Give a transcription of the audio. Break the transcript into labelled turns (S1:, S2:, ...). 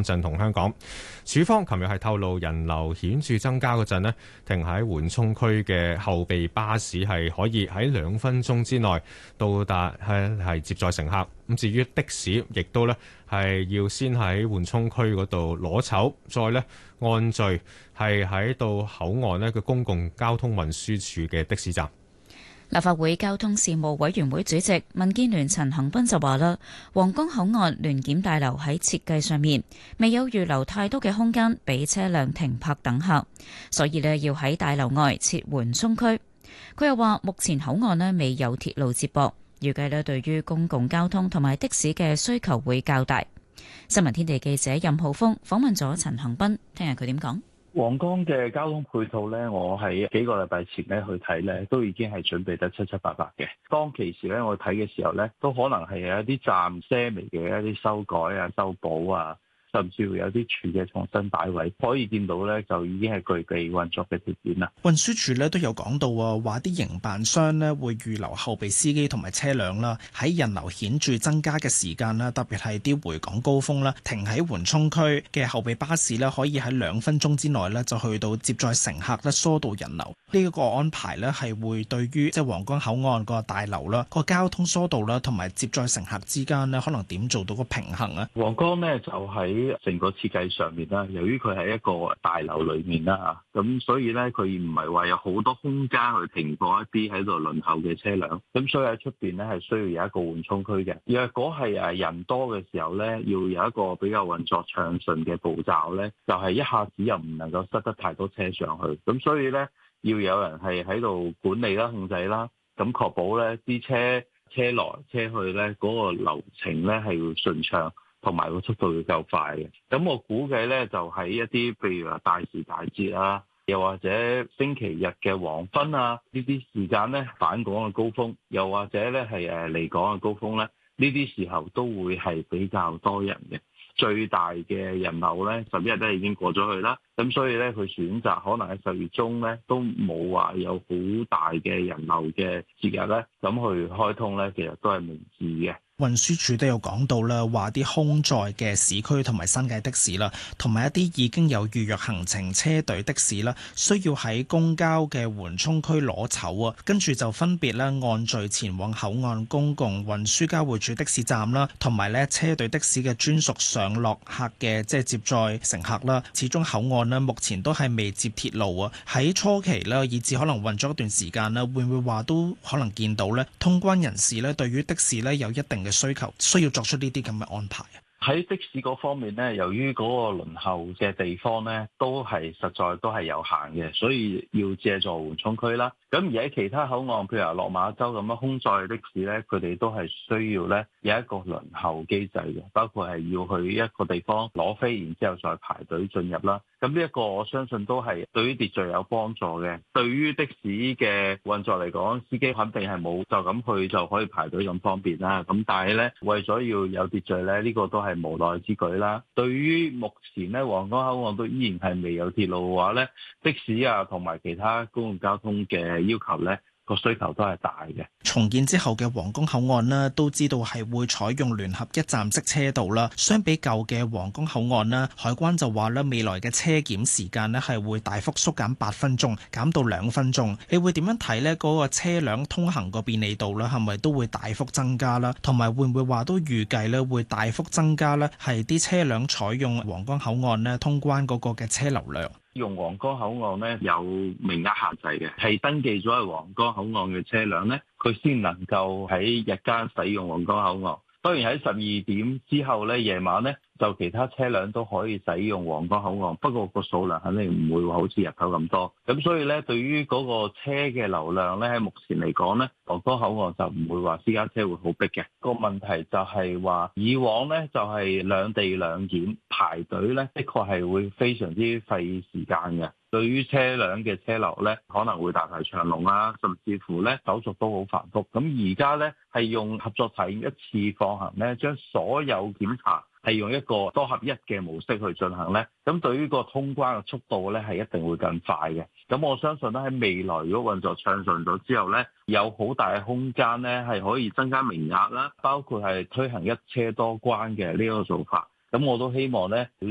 S1: 深圳同香港。署方琴日係透露，人流顯著增加嗰陣呢，停喺緩衝區嘅後備巴士係可以喺2分鐘之內到達係接載乘客。咁至於的士，亦都呢係要先喺緩衝區嗰度攞籌，再呢按序係喺到口岸呢嘅公共交通運輸處嘅的士站。
S2: 立法會交通事務委員會主席民建聯陳恒鑌就話啦，皇崗口岸聯檢大樓喺設計上面未有預留太多嘅空間俾車輛停泊等客，所以呢要喺大樓外設緩衝區。佢又話，目前口岸呢未有鐵路接駁，預計呢對於公共交通同埋的士嘅需求會較大。新聞天地記者任浩峰訪問咗陳恒鑌，聽下佢點講。
S3: 皇崗嘅交通配套咧，我喺幾個禮拜前咧去睇咧，都已經係準備得七七八八嘅。當其時咧，我睇嘅時候咧，都可能係有一啲暫些微嘅一啲修改啊、修補啊，甚至會有啲處嘅重新擺位，可以見到咧就已經係具備運作嘅條件啦。
S4: 運輸署咧都有講到啊，話啲營辦商咧會預留後備司機同埋車輛啦，喺人流顯著增加嘅時間啦，特別係啲回港高峰啦，停喺緩衝區嘅後備巴士咧，可以喺2分鐘之內咧就去到接載乘客咧，疏導人流。呢一個安排咧係會對於即係皇崗口岸個大樓啦，個交通疏導啦，同埋接載乘客之間咧，可能點做到個平衡啊？
S3: 皇崗咧就喺成個設計上面啦，由於佢係一個大樓裏面啦嚇，咁所以咧佢唔係話有好多空間去停放一啲喺度輪候嘅車輛，咁所以喺出邊咧係需要有一個緩衝區嘅。若果係人多嘅時候咧，要有一個比較運作暢順嘅步驟咧，就係一下子又唔能夠塞得太多車上去，咁所以咧要有人係喺度管理啦、控制啦，咁確保咧啲車來車去咧嗰個流程咧係要順暢。同埋個速度要夠快嘅，咁我估計咧就喺一啲譬如話大時大節啊，又或者星期日嘅黃昏啊，呢啲時間咧返港嘅高峰，又或者咧係離港嘅高峰咧，呢啲時候都會係比較多人嘅。最大嘅人流咧11日都已經過咗去啦，咁所以咧佢選擇可能喺10月中咧都冇話有好大嘅人流嘅節日咧，咁去開通咧其實都係明智嘅。
S4: 運輸署都有講到啦，話啲空載嘅市區同埋新界的士啦，同埋一啲已經有預約行程車隊的士啦，需要喺公交嘅緩衝區攞籌啊，跟住就分別咧按序前往口岸公共運輸交匯處的士站啦，同埋咧車隊的士嘅專屬上落客嘅即係接載乘客啦。始終口岸咧目前都係未接鐵路啊，喺初期咧以至可能運咗一段時間啦，會唔會話都可能見到咧通關人士咧對於的士咧有一定嘅需求，需要作出呢啲咁嘅安排啊？
S3: 喺的士嗰方面咧，由於嗰個輪候嘅地方咧，都係實在都係有限嘅，所以要借助緩衝區啦。咁而喺其他口岸，譬如話落馬洲咁樣空載的士咧，佢哋都係需要咧有一個輪候機制嘅，包括係要去一個地方攞飛，然之後再排隊進入啦。咁呢一個我相信都係對於秩序有幫助嘅。對於的士嘅運作嚟講，司機肯定係冇就咁去就可以排隊咁方便啦。咁但係咧，為咗要有秩序咧，呢個都係無奈之舉啦。對於目前咧皇崗口岸都依然係未有鐵路嘅話咧，的士啊同埋其他公共交通嘅要求咧，個需求都係大嘅。
S4: 重建之後嘅皇崗口岸呢，都知道係會採用聯合一站式車道啦。相比舊嘅皇崗口岸呢，海關就話咧，未來嘅車檢時間呢係會大幅縮減8分鐘，減到2分鐘。你會點樣睇呢？嗰個車輛通行個便利度咧，係咪都會大幅增加啦？同埋會唔會話都預計咧會大幅增加咧？係啲車輛採用皇崗口岸呢通關嗰個嘅車流量？
S3: 用皇崗口岸咧有名額限制嘅，係登記咗係皇崗口岸嘅車輛咧，佢先能夠喺日間使用皇崗口岸。當然喺12點之後咧，夜晚咧就其他車輛都可以使用皇崗口岸，不過個數量肯定唔會好似日頭咁多。咁所以咧，對於嗰個車嘅流量咧，喺目前嚟講咧，皇崗口岸就唔會話私家車會好逼嘅。個問題就係話，以往咧就係兩地兩檢排隊咧，的確係會非常之費時間嘅。對於車輛嘅車流咧，可能會大排長龍啦，甚至乎咧手續都好繁複。咁而家咧係用合作體驗一次放行咧，將所有檢查係用一個多合一嘅模式去進行咧。咁對於個通關嘅速度咧，係一定會更快嘅。咁我相信咧喺未來如果運作暢順咗之後咧，有好大嘅空間咧係可以增加名額啦，包括係推行一車多關嘅呢個做法。咁我都希望咧。